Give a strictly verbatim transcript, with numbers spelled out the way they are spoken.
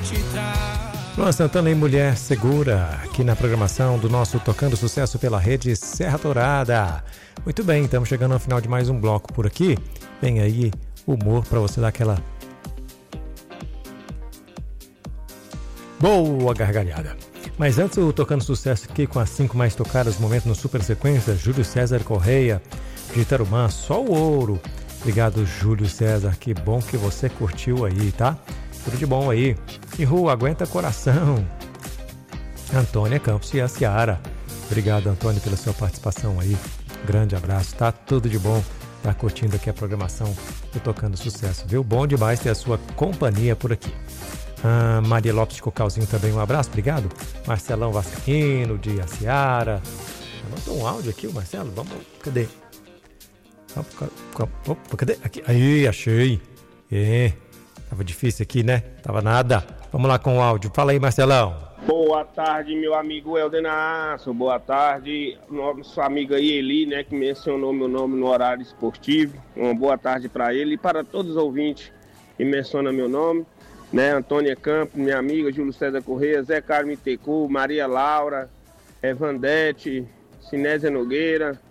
Luan Santana e Mulher Segura, aqui na programação do nosso Tocando Sucesso pela rede Serra Dourada. Muito bem, estamos chegando ao final de mais um bloco por aqui. Vem aí humor para você dar aquela boa gargalhada. Mas antes, o Tocando Sucesso aqui com as cinco mais tocadas no momento no Super Sequência. Júlio César Correia, de Tarumã, só o ouro. Obrigado, Júlio César, que bom que você curtiu aí, tá? Tudo de bom aí. E Rua, aguenta coração. Antônia Campos e a Ciara. Obrigado, Antônio, pela sua participação aí. Grande abraço, tá? Tudo de bom. Tá curtindo aqui a programação do Tocando Sucesso, viu? Bom demais ter a sua companhia por aqui. Ah, Maria Lopes de Cocalzinho também, um abraço, obrigado. Marcelão Vascaíno, de Ciara. Mandou um áudio aqui, o Marcelo. Vamos, cadê? Opa, cadê? Aqui. Aí, achei. É, tava difícil aqui, né? Tava nada. Vamos lá com o áudio. Fala aí, Marcelão. Boa tarde, meu amigo Eldenaço. Boa tarde, nosso amigo aí, Eli, né, que mencionou meu nome no horário esportivo. Uma boa tarde para ele e para todos os ouvintes que mencionam meu nome. Né, Antônia Campos, minha amiga, Júlio César Correia, Zé Carme Tecu, Maria Laura, Evandete, Sinésia Nogueira,